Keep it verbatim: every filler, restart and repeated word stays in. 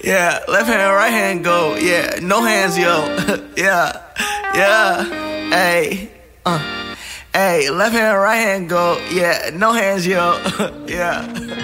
Yeah, left hand, right hand go. Yeah, no hands, yo. Yeah, yeah. Hey, uh. Hey, left hand, right hand go. Yeah, no hands, yo. Yeah.